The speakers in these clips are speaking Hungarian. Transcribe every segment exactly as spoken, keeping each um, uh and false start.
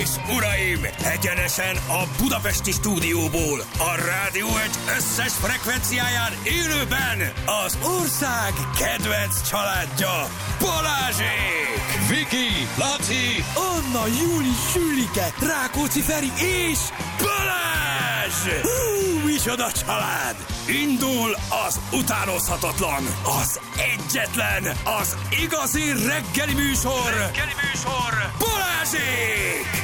és uraim, egyenesen a budapesti stúdióból, a Rádió egy összes frekvenciáján élőben az ország kedvenc családja, Balázsék! Viki, Laci, Anna, Júli, Sülike, Rákóczi Feri és Balázs! Hú, micsoda család! Indul az utánozhatatlan, az egyetlen, az igazi reggeli műsor, reggeli műsor, Balázsék!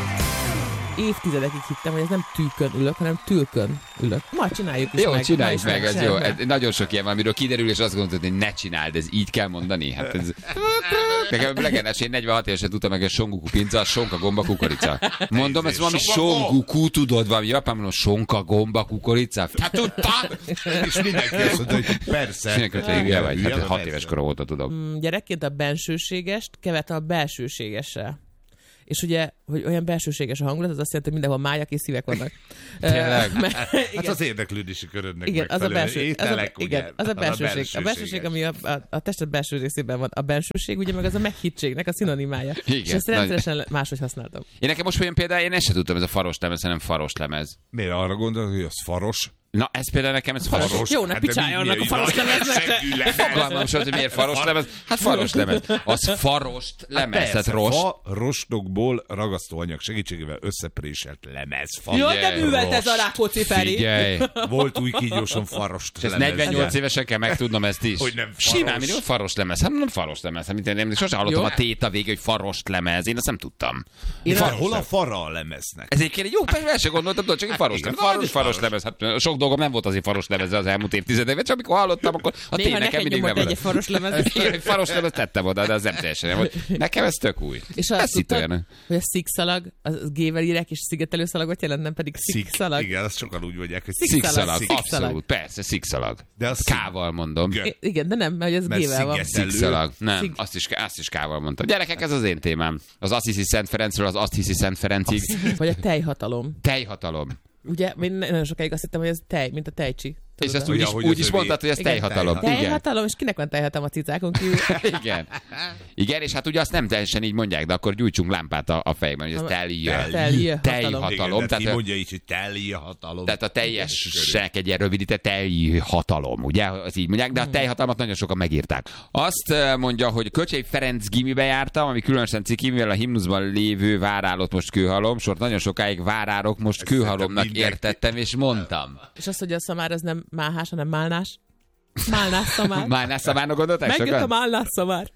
Évtizedekig hittem, hogy ez nem tűkön ülök, hanem tülkön ülök. Ma csináljuk is jó, meg. Jó, csináljuk meg, ez jó. Meg. Nagyon sok ilyen van, amiről kiderül, és azt gondolod, hogy ne csináld, ez így kell mondani. Hát ez... Nekem legendás, én negyvenhat évesen tudtam meg, hogy songuku pinca, sonka gomba kukorica. Mondom, ez valami songuku, tudod, valami japán, mondom, sonka gomba kukorica. Hát tudtad? És mindenki azt mondta, hogy persze. Mindenki, hogy hülye vagy, hát hat éves korom óta tudom. Mm, gyerekként a bensőségest keverte a belsőségessel. És ugye, hogy olyan belsőséges a hangulat, az azt jelenti, hogy mindenhol májak és szívek vannak. Tényleg? Mert, hát az érdeklődési körödnek igen, az a belső, ételek, az a, igen, az a belsőség. A belsőség, ami a, a, a tested belső részében van. A bensőség, ugye meg az a meghitségnek a szinonimája. Igen, és ezt rendszeresen nagy... máshogy használtam. Én nekem most olyan például, én ezt sem tudtam, ez a faros lemez, hanem faros lemez. Miért arra gondolod, hogy az faros? Na, ez például nekem, ez faros. faros. Jó, ne hát picsáljanak a faros lemeznek. Fogalmam sem, hogy miért faros lemez. Hát faros lemez. Az farost lemez, hát rost. Farostokból ragasztóanyag segítségével összepréselt lemez. Jó, de művelt ez a Rákóczi Feri. Figyelj. Volt új kígyóson farost és lemez. negyvennyolc évesen kell megtudnom ezt is. Hogy nem faros. Simán, mindig faros lemez. Hát nem faros lemez. Hát, mint én sosem hallottam a téta végig, hogy farost lemez. Én azt nem tudtam. Hol a fara a lemeznek? Ez egy jó, persze sem gondoltam, tudod, csak egy faros lemez. Faros, faros lemez. Hát sok dolgom nem volt azért faros lemezre az elmúlt évtizedekben, csak amikor hallottam, akkor a néha nekem mindig nem volt. Egy faros lemez. Igen, faros lemez tettem oda, de az nem teljesen nem volt. Nekem ez tök új. És azt tudtad, hogy a szikszalag, az gével írják, és szigetelő szalagot jelent, nem pedig szikszalag. Igen, azt sokan úgy mondják, hogy szikszalag. Abszolút, persze, szikszalag. De az K-val mondom. Igen, de nem, mert ez gével van. Szikszalag. Nem, azt is, azt is K-val mondtam. Gyerekek, ez az én témám. Az azt hiszi Szent Ferencről, az azt hiszi Szent Ferencig. Vagy a tejhatalom. Tejhatalom. Ugye, én nagyon sokáig azt hittem, hogy ez tej, mint a tejcsi. És ezt úgy is, úgy is mondtad, hogy ez tejhatalom. Tejhatalom, és kinek van tejhatalom a cicákon kívül? Igen. Igen, és hát ugye azt nem teljesen így mondják, de akkor gyújtsunk lámpát a, a fejben, hogy ez telj, tejhatalom. Tehát ki mondja így, hogy tejhatalom. Tehát a teljesnek egy ilyen rövidített tejhatalom, ugye? Az így mondják, de a tejhatalmat nagyon sokan megírták. Azt mondja, hogy Kölcsei Ferenc gimibe jártam, ami különösen ciki, mivel a himnuszban lévő várálott most kőhalom, sort nagyon sokáig várárok, most kőhalomnak értettem, és mondtam. És azt, hogy a szamár az nem máhás, hanem málnás. Málnás szamár. Málnás szamárnak gondolták sokan? Megjött a málnás szamár.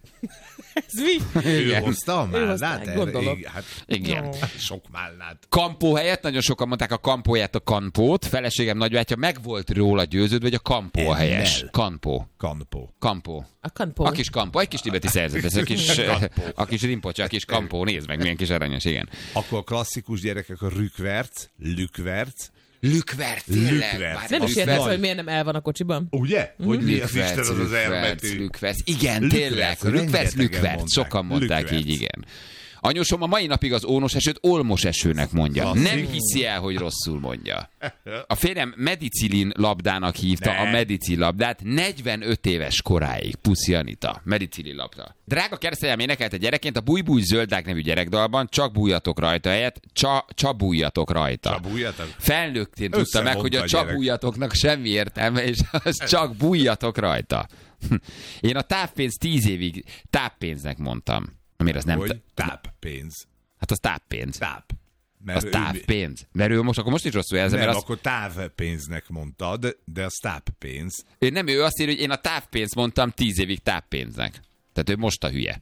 Ez mi? Ő hozta a málnát? Gondolom. Hát, igen. Oh. Sok málnát. Kampó helyett nagyon sokan mondták a kampóját, a kanpót. Feleségem nagybátyja meg volt róla győződve, hogy a kampó a helyes. Kampó. Kampó. Kampó. A kampó. A kis kampó. Egy kis tibeti szerzet. Ez a kis, a kis rimpocsa, a kis kampó. Nézd meg, milyen kis aranyos, igen. Akkor a klasszikus gyerekek a rükverc, lükverc. Lükverc, tényleg. Nem is értesz, hogy miért nem el van a kocsiban? Ugye? Hogy mi az Isten az az elmetű? Lükverc, igen, tényleg. Lükverc, lükverc. Sokan mondták így, igen. Anyósom a mai napig az ónos esőt olmos esőnek mondja. Klasszik. Nem hiszi el, hogy rosszul mondja. A férjem medicilin labdának hívta ne. a medicil labdát negyvenöt éves koráig. Puszi Anita. Medicilin labda. Drága keresztanyám énekelt a gyerekként a Búj-búj zöldák nevű gyerekdalban, csak bújjatok rajta helyett, csa, csabújjatok rajta. Csabújjatok? Felnőttként tudta meg, hogy a csabújjatoknak semmi értelme, és az csak bújjatok rajta. Én a távpénz tíz évig távpénznek mondtam. Amire az nem hogy táppénz. Hát az táppénz. Táp. Az távpénz. Mert ő most, akkor most is rosszul jelzem. Nem, mert az... akkor távpénznek mondtad, de az táppénz. Ő nem, ő azt írja, hogy én a távpénzt mondtam tíz évig táppénznek. Tehát ő most a hülye.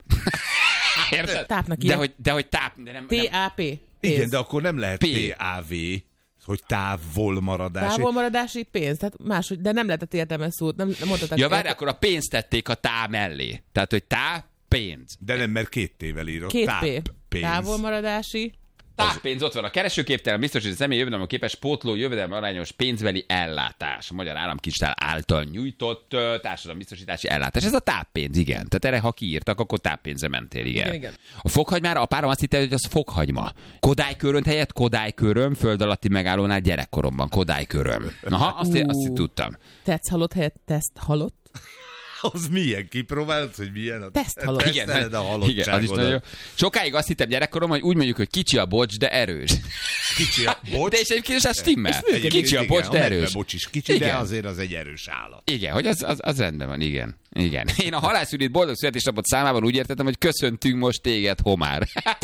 Érted? Tápnak de hogy, de hogy táp... De nem, T A P. Igen, de akkor nem lehet T A V, hogy távolmaradási. Távolmaradási pénz, tehát máshogy, de nem lehetett értelmes szót. Nem, nem mondtad, ja, várj, akkor a pénzt tették a tá mellé. Tehát, hogy tá, pénz. De nem, mert két tével írott. Két P. Távolmaradási. Táppénz, ott van a keresőképtelen, biztos, hogy a személy jövedelem képes pótló jövedelem arányos pénzbeli ellátás. A Magyar Államkincstár által nyújtott társadalombiztosítási ellátás. Ez a táppénz, igen. Tehát erre, ha kiírtak, akkor táppénzre mentél, igen. igen, igen. A fokhagymár, a párom azt hitte, hogy az fokhagyma. Kodálykörönt helyett Kodályköröm, föld alatti megállónál gyerekkoromban. Kodályköröm. Aha, azt, én, azt tudtam. Tetsz halott helyett teszt halott. Az milyen? Kipróbálod, hogy milyen? A... Teszthalott. Igen, Teszteled a igen, az is nagyon jó. Sokáig azt hittem gyerekkorom, hogy úgy mondjuk, hogy kicsi a bocs, de erős. Kicsi a bocs. De és egyébként is az stimmel. Egyébként Kicsi a igen, bocs, de erős. bocs is kicsi, Igen. de azért az egy erős állat. Igen, hogy az, az, az rendben van, igen. Igen. Én a halászülit boldog születésnapot számában úgy értettem, hogy köszöntünk most téged, Homár.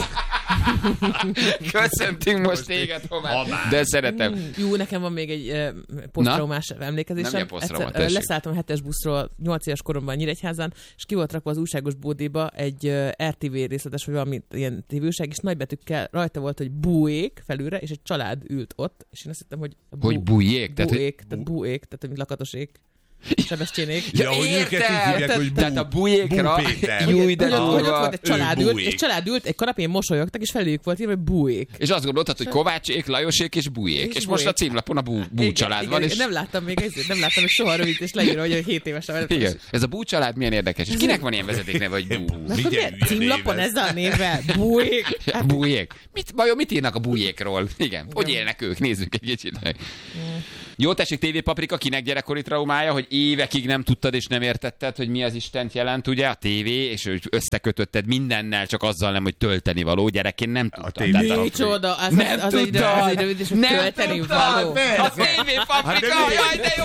Köszöntünk most téged, Homár. De szeretem. Jó, nekem van még egy uh, posztraumás emlékezésem. Nem, posztrauma, Egyszer, uh, leszálltam a hetes buszról nyolc éves koromban Nyíregyházán, és ki volt rakva az újságos bódéba egy uh, er té vé részletes, vagy valami ilyen tévőság, és nagybetűkkel rajta volt, hogy búék felülre, és egy család ült ott, és én azt hittem, hogy bú, Hogy bújék? Búék, Tehát, tehát búék, tehát mint lakatosék. Sebestyénék. Ja, hogy őket így hívják, hogy bú, tehát a bújékra... Bú Péter. Júj, de Hogy ott durva. volt egy család ült, búék. egy család ült, egy kanapén mosolyogtak, és felőjük volt írva, hogy búék. És azt gondoltad, hogy Kovácsék, Lajosék és Bújék. És És most a Bújék. címlapon a Bú, bú Igen, család igen, van. igen, És... nem láttam még ezért, nem láttam, hogy soha rövid, és leírva, hogy hét évesen vagyok. Igen. Ez a Bú család milyen érdekes. És kinek van ilyen vezetékneve, hogy Bú? Mert hogy Milyen miért hülye címlapon név ez? ezzel a névvel? Bújék. Hát, Bújék. Mit, vajon mit írnak a bújékról? Igen. Hogy élnek ők? Nézzük egy kicsit meg. Jó tessék, té vé Paprika, kinek gyerekkori traumája, hogy évekig nem tudtad és nem értetted, hogy mi az Istent jelent, ugye, a tévé, és hogy összekötötted mindennel, csak azzal nem, hogy tölteni való. Gyerekként nem tudtad. tévé Tehát Paprika. micsoda, az, Nem az, egy, tudtad. az egy rövid, és hogy Nem tölteni tudtad. való. A té vé Paprika, Hát de mi? jaj, de jó!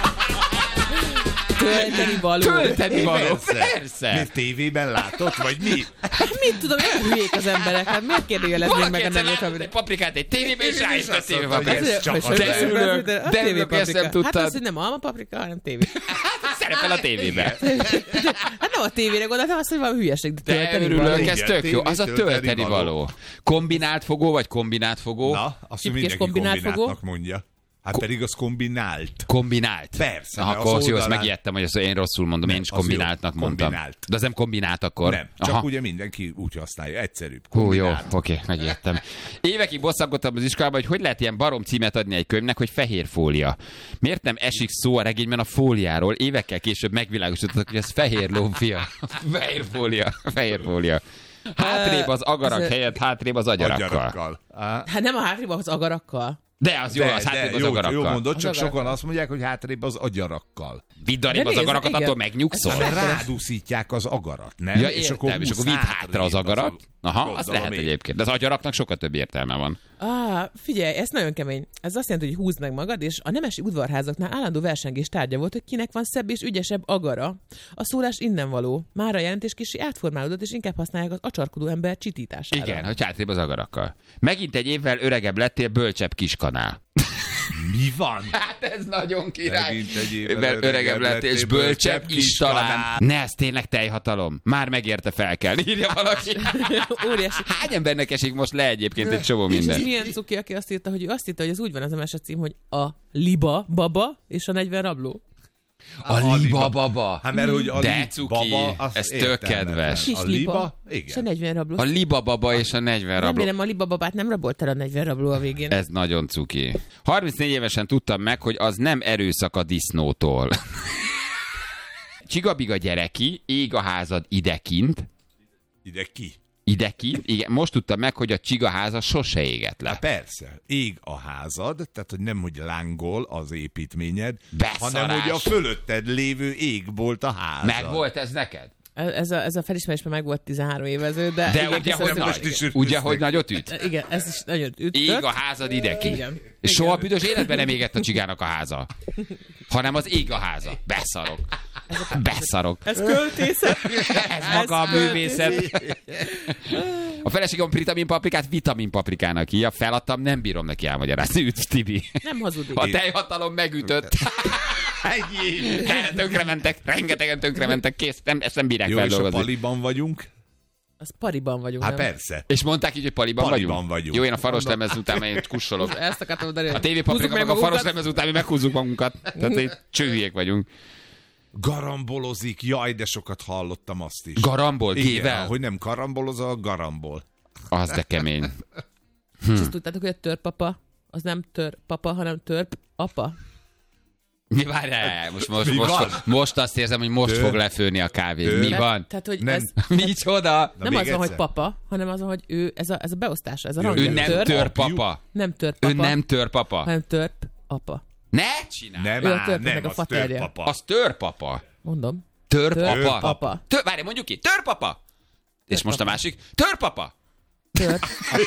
Tölteni való. Tölteni való, Persze. persze. Miért tévében látott, vagy mi? Hát mit tudom, olyan hülyék az emberek, hát miért kérdőjeleznék Valaki meg a egyszer nevét, látott egy amire? paprikát egy tévében, és rá is a té vé Hogy Paprika. ez csak Hogy az hogy lehet. beszélünk, örülök, de a de té vé örülök, ezt nem Paprika. Hát tudtad. az, hogy nem alma paprika, hanem tévé. Szerepel a tévében. Hát nem a tévére gondoltam, azt, hogy valami hülyeség, de De tölteni örülök, való. ez Igen, tök jó. tévé Az a tölteni tölteni való. való. Kombinált fogó, vagy kombinált fogó? Na, azt Csipkés mindenki kombinált fogó? kombináltnak mondja. Hát pedig az kombinált. Kombinált. Persze, Aha, mert az akkor az jó, azt oldalán- megijedtem, hogy ezt én rosszul mondom, Nem, én is az kombináltnak jó. mondtam. Kombinált. De az nem kombinált akkor? Nem, csak Aha. ugye mindenki úgy használja, egyszerűbb. Hú, jó, Kombinált. oké, megijedtem. Évekig bosszankodtam az iskolában, hogy hogy lehet ilyen barom címet adni egy könyvnek, hogy fehér fólia. Miért nem esik szó a regényben a fóliáról? Évekkel később megvilágosítottak, hogy ez fehér lófia. Fehér fólia, fehér fólia. Hátrébb az agarak Ez- helyett, hátrébb az agyarakkal. Agyarakkal. Á, Hát nem a hátrébb, az agarakkal. De az jó, de, az de, hátrébb az jó, agarakkal. jó mondod, csak Az sokan agarakkal. azt mondják, hogy hátrébb az agyarakkal. Vidd arrébb De az nézd, agarakat, igen. attól megnyugszol. Ez Mert rádúszítják az agarat, nem? Ja, és akkor, és akkor vidd hátra az agarat. Aha, az Gondolom lehet én. egyébként. De az agyaraknak sokkal több értelme van. Ah, figyelj, ez nagyon kemény. Ez azt jelenti, hogy húzd meg magad, és a nemesi udvarházaknál állandó versengés tárgya volt, hogy kinek van szebb és ügyesebb agara. A szólás innen való. Már a jelentés kicsi átformálódott, és inkább használják az acsarkodó ember csitítására. Igen, hogy hátrébb az agarakkal. Megint egy évvel öregebb lettél, bölcsebb kiskanál. Mi van? Hát ez nagyon király. Megint egy évvel Mivel öregebb öregebb lettél, és lettél, bölcsebb bölcsebb is talán. kiskanál. Ne, ez tényleg teljhatalom. Már megérte fel kell. Írja valaki. Óriási. Hány embernek esik most le egyébként egy csomó És ez minden? milyen cuki, aki azt írta, hogy ő azt írta, hogy ez úgy van az a mesecím, hogy a liba baba és a negyven rabló. A liba baba. Hát mert hogy a De li- cuki, baba, az ez tök értelmetlen. kedves. Kis A liba, liba, és a igen. negyven rabló. A liba baba és a negyven rabló. Remélem a liba babát nem rabolt el a negyven rabló a végén. Ez nagyon cuki. harmincnégy évesen tudtam meg, hogy az nem erőszak a disznótól. Csigabiga gyereki, ég a házad idekint, Ide ki? idekint, igen, most tudtam meg, hogy a csigaháza sose égett le. Hát persze, ég a házad, tehát hogy nem, hogy lángol az építményed, Beszarás. hanem, hogy a fölötted lévő égbolt a házad. Meg volt ez neked? Ez a, ez a felismerés már meg volt tizenhárom évező, de... De igen, ugye, hogy köszönöm. most is nagy, ütköztek. ugye, hogy nagyot üt? Igen, ez is nagyon ütött. Ég a házad idekint. Igen. És soha büdös életben nem égett a csigának a háza. Hanem az ég a háza. Beszarok. Beszarok. Ez költészet. Ez maga a művészet. A feleségem vitamin paprikát vitamin paprikának hívja. Feladtam, nem bírom neki elmagyarázni. Üt, Tibi. Nem hazudik. A teljhatalom megütött. Ennyi. Tönkrementek, rengetegen tönkrementek, kész, nem, ezt nem bírják Jó, és a feldolgozni. paliban vagyunk? Az pariban vagyunk. Hát nem? persze. És mondták így, hogy paliban, Paliban vagyunk? vagyunk. Jó, én a faros lemez után én kussolok. Ezt akartam mondani. A tévépaprika meg a faros lemez után mi meghúzzuk magunkat. Tehát így csőhülyék vagyunk. Garambolozik, jaj, de sokat hallottam azt is. Garambol, Igen, gével? hogy nem karambolozol, garambol. Az de kemény. És azt tudtátok, hogy a törpapa, az nem törpapa, hanem törp apa. Mi várjál? Most, most, Mi most, van? most azt érzem, hogy most Tör- fog lefőni a kávé. Tör- Mi Tehát- van? Tehát, hogy Nem. ez Micsoda? Na, nem még az van, hogy egyszer. papa, hanem az van, hogy ő, ez a, ez a beosztása, ez a Ő rangja. Ő nem Törp, törpapa. nem törp Ő papa, nem törpapa. hanem törp apa. Ne csinálj! Nem Ő a ám, törpnek nem, a az faterja. törpapa. Az törpapa. Mondom. Törpapa. Törpapa. Tör, várj, mondjuk ki. Törpapa. És most a másik. Törpapa. Törp.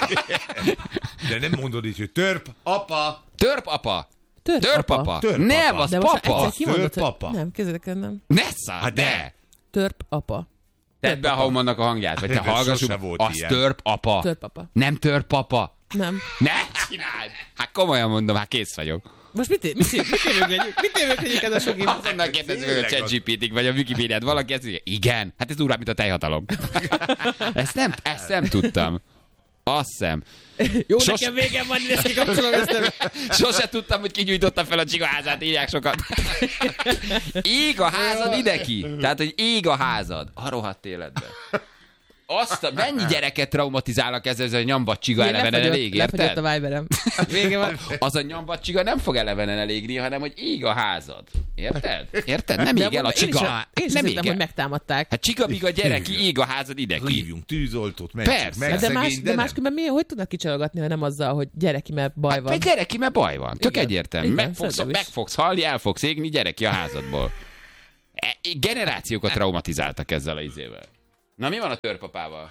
De nem mondod így, hogy törp, apa. Törpapa. Törpapa. Törpapa. Törpapa. Nem, az De most papa. egyszer kimondod, Törpapa. hogy... Nem, kezdek el, nem. Nessa, Hát de. de. Törp apa. Tedd be a Haumannak a hangját, vagy te De hallgassuk. sose volt Az ilyen. törpapa. Törpapa. Nem törpapa. Nem. Ne csináld! Hát komolyan mondom, hát kész vagyok. Most mit, mit, mit, mit jövőgegyük? Mit jövőgegyük ez a sok év? Azonnal kérdezzük, hogy a ChatGPT-t vagy a Wikipédiát valaki ezt mondja, igen, hát ez durvább, mint a tejhatalom. ezt, nem, ezt nem tudtam. Azt hiszem. Jó, Sos- nekem végem van, ezt kikapcsolom, ezt nem. Sose tudtam, hogy kigyújtotta fel a csigaházát, írják sokat. Ég a házad ide ki. Tehát, hogy ég a házad. A rohadt életben. Azt a, mennyi gyereket traumatizálnak ezzel, ez a nyambat csiga elevenen elég, Lefagyott érted? a Viberem. Vége van. Az a nyambat csiga nem fog elevenen elégni, hanem, hogy ég a házad. Érted? Érted? Nem ég el a Én is, csiga. én is Nem hittem, ég hogy el. megtámadták. Hát csiga-biga gyerek, ég a házad ide ki. Hívjunk tűzoltót, mentsük Persze. meg, De, más, szegény, de nem. másképpen miért, hogy tudnak kicsalogatni, ha nem azzal, hogy gyereki, mert baj van. Egy gyereki, mert baj van. Tök Igen. egyértelmű. Igen, Meg fogsz, szerintem meg is. fogsz halni, el fogsz égni, gyereki a házadból. E, generációkat traumatizáltak ezzel a izével. Na mi van a törpapával?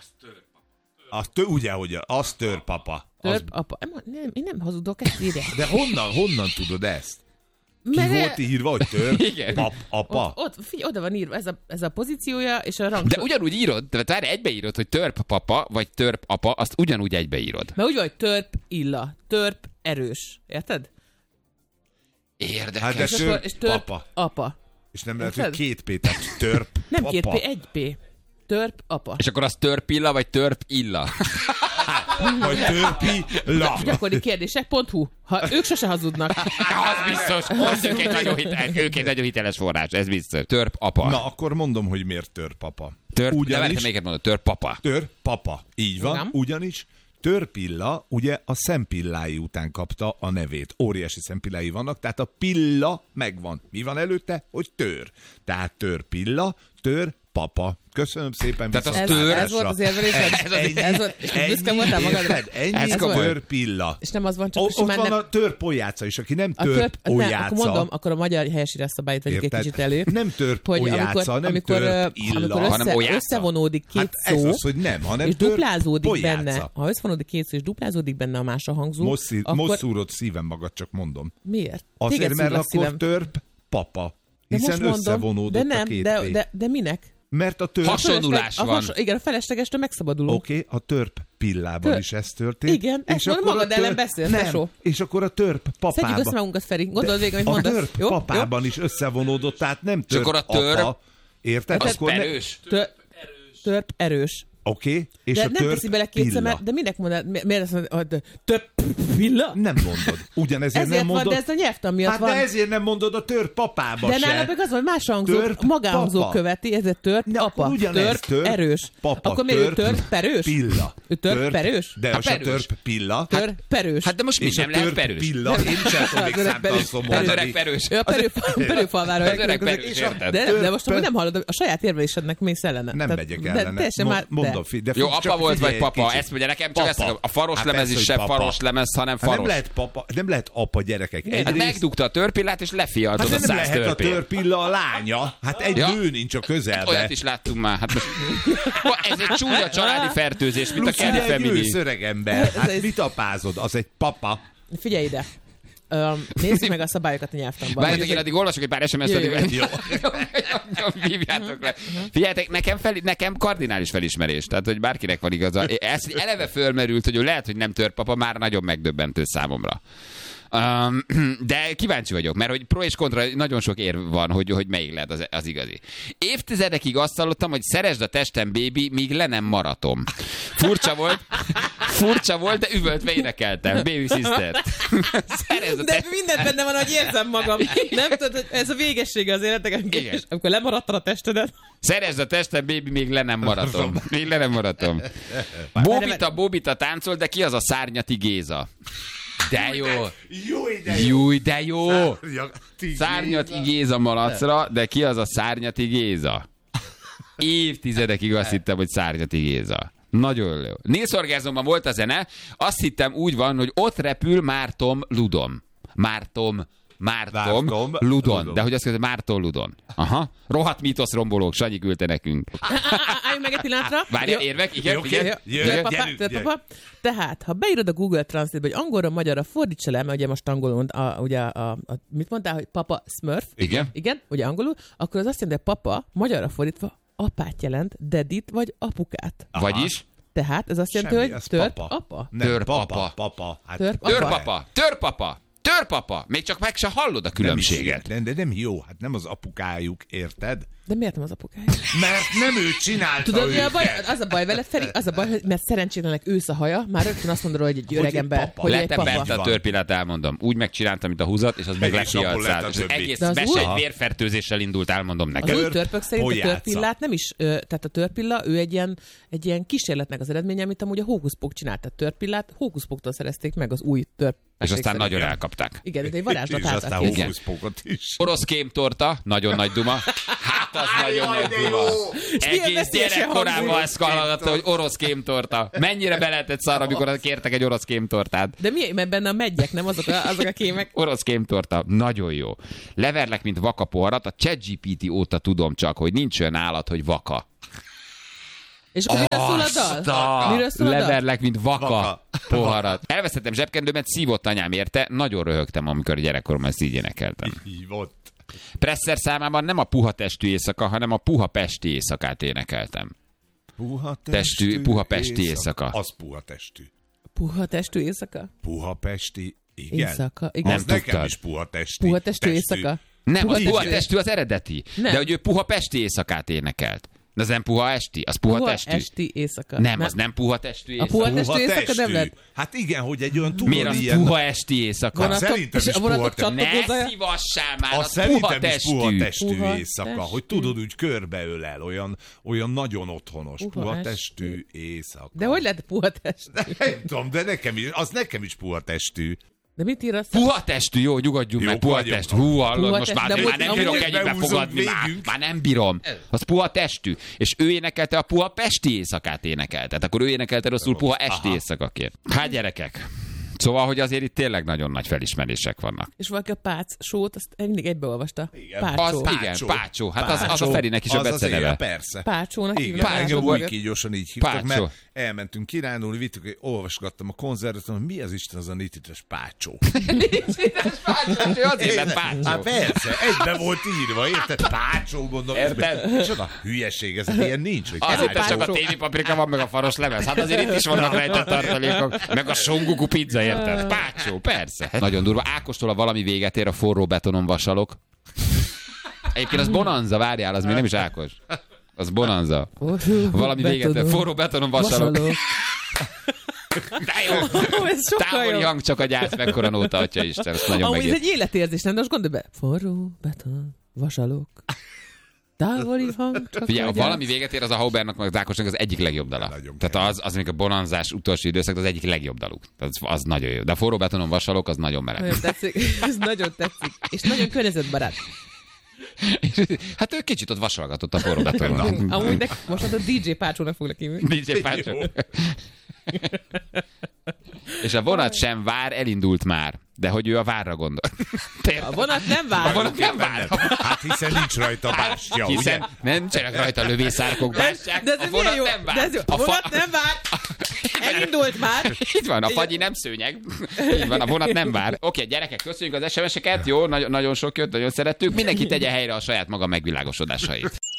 Az tő, ugye, hogy az törpapa. Az, Törp apa. Nem, nem, én nem hazudok, ezt írják. de honnan, honnan tudod ezt? Ki Mert- volt írva, hogy törp, Igen. pap, apa? Ott, ott, figyelj, oda van írva, ez a, ez a pozíciója, és a rang. De ugyanúgy írod, de várj, egybeírod, hogy törp papa, vagy törp apa, azt ugyanúgy egybeírod. Mert úgy van, hogy törp illa, törp erős. Érted? Érdekes. Hát de És, akkor, törp, és törp papa. apa. És nem lehet, hogy Érted? két P, tehát törp, Nem papa. két P, egy P. Törp apa. És akkor az törp illa, vagy törp illa? Vagy törpi, la. Gyakori kérdések, pont hu. Ha ők sose hazudnak. Az biztos. Az ők egy nagyon, hitel, ők egy nagyon hiteles forrás, ez biztos. Törp apa. Na, akkor mondom, hogy miért törpapa. Törp, de várj, Ugyanis te melyiket mondod? Törp papa. törpapa. Így van, Igen. ugyanis törpilla ugye a szempillái után kapta a nevét. Óriási szempillái vannak, tehát a pilla megvan. Mi van előtte? Hogy tör. Tehát törpilla, tör, papa. Köszönöm szépen. Tehát az Ez, tör- ez volt az érvelésed? Ez, ennyi, Ez volt, és ennyi, büszke voltál magadra? érted? Ennyi Ez a komoly. törpilla. És nem az van, csak O, hogy ott simán van nem... a törpolyáca is, aki nem A törp, nem, törpolyáca. akkor mondom, akkor a magyar helyesírás szabályt vegyük egy Érted? kicsit elő. Nem törp hogy olyáca, amikor, nem amikor, törp ö, illa. amikor hanem össze, olyáca. összevonódik két Hát ez szó, az, hogy nem, hanem és törp duplázódik polyáca. benne, ha összevonódik két szó, és duplázódik benne a más a hangzó, Most, szí- akkor most szúrod szívem magad, csak mondom. miért? Azért, Téged mert szúrlak akkor szívem. törp papa. De Hiszen most mondom, összevonódott de nem, a két de, P. de, de minek? Mert a törp... Hasonló. Hasonlulás A van. has- igen, a feleslegestől megszabadulunk. Oké, okay, a törp pillában Tör- is ez történt. Igen, ezt mondom, akkor magad a ellen beszélsz, nem, tesó. és akkor a törp Szedjük papában... össze magunkat, Feri. Gondold végig, amit a mondasz. törp Jó? papában is összevonódott, tehát nem törp akkor a törp- apa. Érted? Az Akkor ne- perős. Jó? Tör- Törp erős. Oké, okay, és De a nem törp teszi bele kétszer, pilla. mert, de minek mondod? Mi- Miért azt mondod, hogy több villa? Nem mondod. Ugyanezért Ezért nem van, mondod... de ez a nyelvtan miatt hát van. de ezért nem mondod a törp papába De se. nála meg az van, hogy más hangzó, Törp magánhangzó papa. követi, ezért törp Ne, apa, akkor ugyanez, törp, törp erős. papa, Akkor miért ő törp törp perős? Pilla. Ő törp perős? De Hát az a perős. törp pilla. Törp perős. Hát de most mi És nem a lehet törp perős? pilla, én sem tudom még Az öreg számtalan perős. szó Az mondani. öreg perős. Ő a perő, perőfalvára. Az öreg perős, És a- érted? De, de, de most Törp- amúgy nem hallod, a saját érvelésednek mész ellene. Nem Tehát- megyek de ellene. teljesen Mo- már, mondom, de. fi- de Jó, csak apa volt figyelj vagy egy papa, kicsit. ezt mondja nekem, csak Papa. ezt a faros Hát lemez persze, is hogy se papa. faros lemez, hanem Hát nem faros. lehet papa, nem lehet apa gyerekek. Hát Egyrészt, megdugta a törpillát, és lefialtod hát a nem száz lehet a törpét. törpilla a lánya. Hát egy Ja. nő nincs a közelbe. Olyat is láttunk már. Hát most... Ez egy csúnya családi fertőzés, mint a Plusz Kelly ugye egy Family. ősz öreg ember. Ez Hát egy- mit apázod? Az egy papa. Figyelj ide. Um, nézzük meg a szabályokat a nyelvtanban. Várjátok, én addig olvasok egy pár es em es-t, Jó, jó, addig jó. hívjátok le. Figyeljetek, nekem, fel, nekem kardinális felismerés, tehát hogy bárkinek van igaza. Ez eleve fölmerült, hogy ő lehet, hogy nem törpapa, már nagyon megdöbbentő számomra. Um, de kíváncsi vagyok, mert hogy pro és kontra nagyon sok érv van, hogy, hogy melyik lehet az, az igazi. Évtizedekig azt hallottam, hogy szeresd a testem, baby, míg le nem maratom. Furcsa volt, furcsa volt, de üvöltve énekeltem. Baby sister. Szeresd a De testem. mindent benne van, hogy érzem magam. Nem tudod, hogy ez a végessége az életek, Igen. amikor lemaradtad a testedet. Szeresd a testem, baby, még le nem maratom. Még le nem maratom. Bóbita, Bóbita táncol, de ki az a Szárnyati Géza? De jó. Jó ide jó. Júj, de jó. Szárnyati Szárnyati Géza malacra, de ki az a Szárnyati Géza? Évtizedekig azt hittem, hogy Szárnyati Géza. Nagyon jó. Nélszorgázomban volt a zene, azt hittem úgy van, hogy ott repül Mártom Ludom. Mártom, Márton, Márton, Ludon. Ludon. De hogy azt mondja, Márton Ludon. Aha. Rohadt mítoszrombolók, Sanyi küldte nekünk. Álljunk meg egy pillanatra. Várjál, Jó. érvek? Igen, Jó, figyelj. Jöjj, Jöjj, papa, gyerünk, jöjj, gyerünk. papa. Tehát, ha beírod a Google Translate-be, hogy angolra, magyarra fordítsa le, mert ugye most angolul, a, ugye a, a, mit mondtál, hogy papa Smurf? Igen. Igen, ugye angolul, akkor az azt jelenti, hogy papa, magyarra fordítva, apát jelent, dedit vagy apukát. Vagyis? Tehát ez azt jelenti, Semmi, hogy ez tört papa. apa. Nem, Törpapa. papa. Papa. Hát, Törpapa. Törpapa, törpapa, törpapa. Még csak meg se hallod a különbséget. Nem, de nem jó, hát nem az apukájuk, érted? De miért nem az apukája? Mert nem ő csinálta Tudod, mi a baj? őket. Az a baj veled, Feri, az a baj, hogy mert szerencsétlenek ősz a haja, már rögtön azt mondod, hogy egy Hogy öreg egy ember, papa. hogy egy Lettem bent papa. a törpillát, elmondom. Úgy megcsináltam, mint a húzat, és az meg Egész napon lett lefialcált. a És az többi. egész De az mese új- egy vérfertőzéssel indult, elmondom Az neked. új Törp, törpök szerint a pojáca. törpillát nem is, ö, tehát a törpilla, ő egy ilyen, egy ilyen kísérletnek az eredménye, amit amúgy a hókuszpók csinált. A törpillát hókuszpóktól szerezték meg az új törp. És aztán szerint. nagyon elkapták. Igen, de egy varázslat És aztán által készült. hókuszpókot is. Orosz kémtorta, nagyon nagy duma. Hát az nagyon nagy duma. milyen Egész veszélyesen gyerekkorában hangzik. ezt hallgatta, hogy orosz kémtorta. Mennyire be lehetett szar, amikor kértek egy orosz kémtortát. De mi, mert benne a meggyek, nem azok a, azok a kémek? Orosz kémtorta, nagyon jó. Leverlek, mint vaka poharat, a ChatGPT óta tudom csak, hogy nincs olyan állat, hogy vaka. És akkor miről szól a dal? Miről szól a dal? Leverlek, mint vaka, Vaka. poharat. Elvesztettem zsebkendőmet, szívott anyám érte, nagyon röhögtem, amikor gyerekkoromban ezt így énekeltem. Hívott. Presser számában nem a puha testű éjszaka, hanem a puha pesti éjszakát énekeltem. Puha Testű- puha pesti éjszaka. Az puha testű. Puha testű éjszaka? Puha pesti, igen. Éjszaka, igen. Az Nem nekem tudtad. is puha testi. Puha testű éjszaka? Nem, Puha az puha testű. testű az eredeti. Nem. De hogy ő puha pesti éjszakát énekelt. De az nem puha esti, az puha, Puha testű. esti éjszaka. Nem, az nem puha testű A puha éjszaka. testű éjszaka nem lehet. Hát igen, hogy egy olyan tudod Miért az ilyen... puha esti éjszaka? Vonatok- Szerintem és is a vonatok puha testű. Ne csatlakozája? szívassál már, Az az puha szerintem is puha testű. testű Puha éjszaka, testű. hogy tudod, úgy körbeölel, olyan, olyan nagyon otthonos. Puha Puha testű. testű éjszaka. De hogy lehet puha testű? Nem tudom, de nekem is, az nekem is puha testű. De mit ír azt? Puha testű, jó, nyugodjunk Jó, meg, puha vagyunk. testű. Hú, hallod, Puha most testű, már, de már amúgy- nem bírok amúgy egyikbe behúzunk fogadni, már, végünk. már nem bírom. Az puha testű. És ő énekelte a puha pesti éjszakát énekelte. Tehát akkor ő énekelte rosszul puha esti Aha. éjszakaként. Hát gyerekek. Szóval, hogy azért itt tényleg nagyon nagy felismerések vannak. És valaki a Pác sót, azt mindig egybeolvasta. Igen. Pácsó. Az, Pácsó. igen, Pácsó. Hát az, az a Pácsó. Ferinek is a Az az beceneve. élet, persze. Pácsónak Igen, hívnak. engem Pácsó. úgy kígyosan így hívtak, Pácsó. mert elmentünk kirándulni, vittük, olvasgattam a konzervet, hogy mi az Isten az a nitites Pácsó. Pácsó, azért lett Pácsó. Hát persze, egybe volt írva, érted? Pácsó, mondom. Érted? Micsoda hülyeség, ez ilyen nincs, hogy Azért Pácsó. csak a tévépaprika van, meg a faros lemez. Hát azért itt is vannak rejtett tartalékok. Meg a songuku pizza, érted? Pácsó, persze. Nagyon durva. Ákostól a valami véget ér, a forró betonon vasalok. Egyébként az Bonanza, várjál, az még nem is Ákos. Az Bonanza. Valami véget ér, forró betonon vasalok. Vasaló. De jó. Ó, ez sokkal Távoli jobb. hang csak a gyász, mekkora nóta, atya Isten, ezt nagyon Amúgy ez megért. egy életérzés, nem? De most gondolj be. Forró, beton, vasalók. Távoli hang, csak Figyelj, a ha gyász. valami véget ér, az a Haubernak, meg az Ákosnak az egyik legjobb dala. Nagyon Tehát az, az még a bonanzás utolsó időszak, az egyik legjobb daluk. Az, az nagyon jó. De a forró betonon vasalok, az nagyon meleg. Nagyon tetszik. Ez nagyon tetszik. És nagyon környezetbarát. Hát ő kicsit ott vasalgatott a forró betonon. Amúgy nek, most a dé dzsé Pácsónak foglak hívni. dé dzsé Pácsó. És a vonat sem vár, elindult már. De hogy ő a várra gondol. A vonat nem vár. A vonat nem vár. Hát hiszen nincs rajta bástya, ugye? Hiszen nem csinálnak rajta lövészárkok, bástyák. De ez A milyen vonat jó? nem vár. De ez jó. A vonat nem vár. Elindult már. Itt van, a fagyi nem szőnyeg. Így van, a vonat nem vár. Oké, gyerekek, köszönjük az es em es-eket. Jó, nagyon, nagyon sok jött, nagyon szerettük. Mindenki tegye helyre a saját maga megvilágosodásait.